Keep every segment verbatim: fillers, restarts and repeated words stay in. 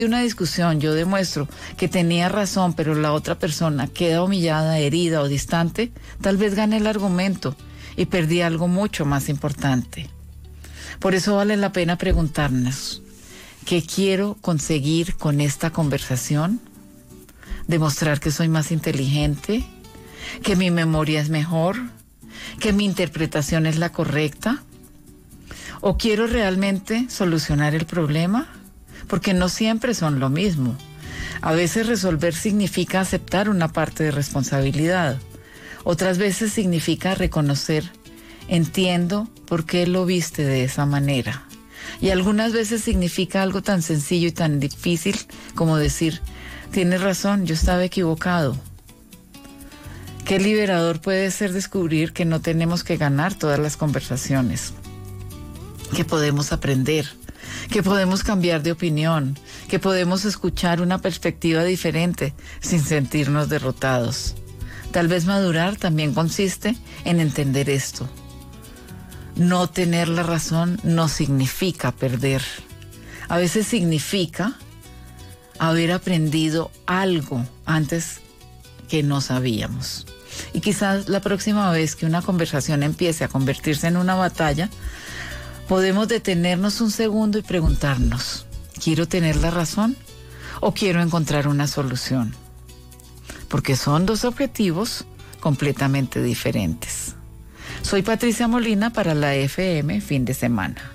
de una discusión yo demuestro que tenía razón, pero la otra persona queda humillada, herida o distante, tal vez gane el argumento y perdí algo mucho más importante. Por eso vale la pena preguntarnos, ¿qué quiero conseguir con esta conversación? ¿Demostrar que soy más inteligente? ¿Que mi memoria es mejor? ¿Que mi interpretación es la correcta? ¿O quiero realmente solucionar el problema? Porque no siempre son lo mismo. A veces resolver significa aceptar una parte de responsabilidad. Otras veces significa reconocer, entiendo por qué lo viste de esa manera. Y algunas veces significa algo tan sencillo y tan difícil como decir, tienes razón, yo estaba equivocado. Qué liberador puede ser descubrir que no tenemos que ganar todas las conversaciones, que podemos aprender, que podemos cambiar de opinión, que podemos escuchar una perspectiva diferente sin sentirnos derrotados. Tal vez madurar también consiste en entender esto. No tener la razón no significa perder. A veces significa haber aprendido algo antes que no sabíamos. Y quizás la próxima vez que una conversación empiece a convertirse en una batalla, podemos detenernos un segundo y preguntarnos, ¿quiero tener la razón o quiero encontrar una solución? Porque son dos objetivos completamente diferentes. Soy Patricia Molina para la F M Fin de Semana.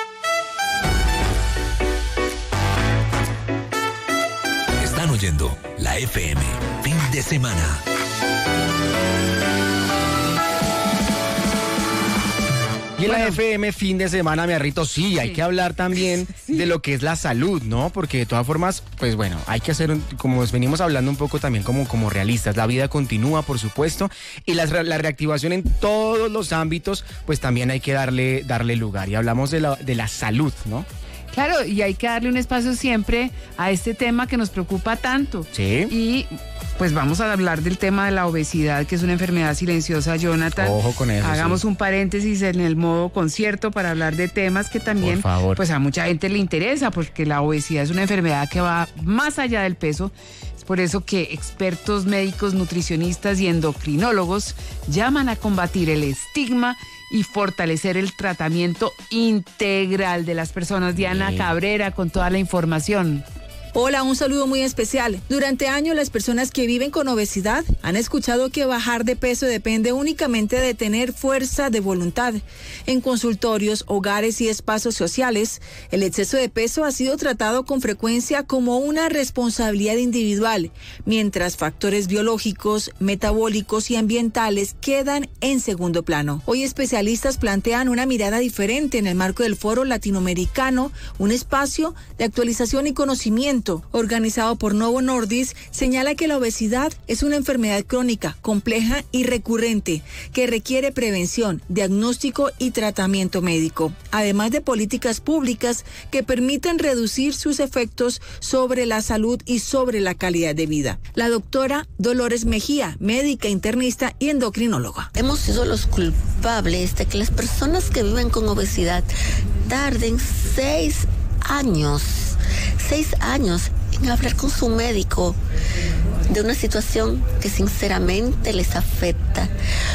Están oyendo la F M Fin de Semana. Y en bueno, la F M Fin de Semana, mi Arrito, sí, sí, hay que hablar también sí. de lo que es la salud, ¿no? Porque de todas formas, pues bueno, hay que hacer, como venimos hablando un poco también como, como realistas, la vida continúa, por supuesto, y la, la reactivación en todos los ámbitos, pues también hay que darle, darle lugar. Y hablamos de la, de la salud, ¿no? Claro, y hay que darle un espacio siempre a este tema que nos preocupa tanto. Sí. Y pues vamos a hablar del tema de la obesidad, que es una enfermedad silenciosa, Jonathan. Ojo con eso. Hagamos sí. un paréntesis en el modo concierto para hablar de temas que también, por favor, pues a mucha gente le interesa, porque la obesidad es una enfermedad que va más allá del peso. Es por eso que expertos médicos, nutricionistas y endocrinólogos llaman a combatir el estigma y fortalecer el tratamiento integral de las personas. Diana sí. Cabrera con toda la información. Hola, un saludo muy especial. Durante años las personas que viven con obesidad han escuchado que bajar de peso depende únicamente de tener fuerza de voluntad. En consultorios, hogares y espacios sociales, el exceso de peso ha sido tratado con frecuencia como una responsabilidad individual, mientras factores biológicos, metabólicos y ambientales quedan en segundo plano. Hoy especialistas plantean una mirada diferente en el marco del Foro Latinoamericano, un espacio de actualización y conocimiento organizado por Novo Nordisk. Señala que la obesidad es una enfermedad crónica, compleja y recurrente que requiere prevención, diagnóstico y tratamiento médico, además de políticas públicas que permitan reducir sus efectos sobre la salud y sobre la calidad de vida. La doctora Dolores Mejía, médica internista y endocrinóloga. Hemos sido los culpables de que las personas que viven con obesidad tarden seis años Seis años en hablar con su médico de una situación que sinceramente les afecta.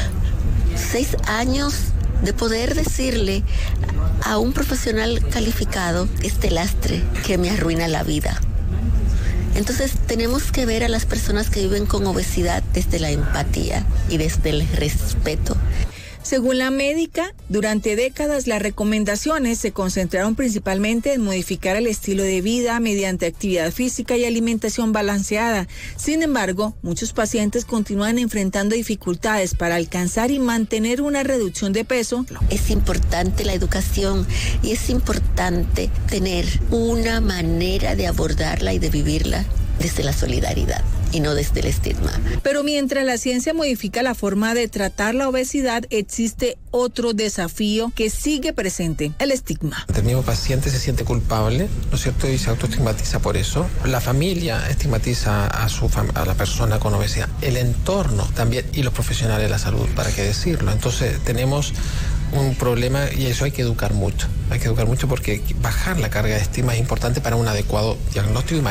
Seis años de poder decirle a un profesional calificado, este lastre que me arruina la vida. Entonces tenemos que ver a las personas que viven con obesidad desde la empatía y desde el respeto. Según la médica, durante décadas las recomendaciones se concentraron principalmente en modificar el estilo de vida mediante actividad física y alimentación balanceada. Sin embargo, muchos pacientes continúan enfrentando dificultades para alcanzar y mantener una reducción de peso. Es importante la educación y es importante tener una manera de abordarla y de vivirla desde la solidaridad y no desde el estigma. Pero mientras la ciencia modifica la forma de tratar la obesidad, existe otro desafío que sigue presente: el estigma. El mismo paciente se siente culpable, ¿no es cierto? Y se autoestigmatiza por eso. La familia estigmatiza a, su fam- a la persona con obesidad. El entorno también, y los profesionales de la salud, ¿para qué decirlo? Entonces tenemos un problema y eso hay que educar mucho. Hay que educar mucho porque bajar la carga de estigma es importante para un adecuado diagnóstico y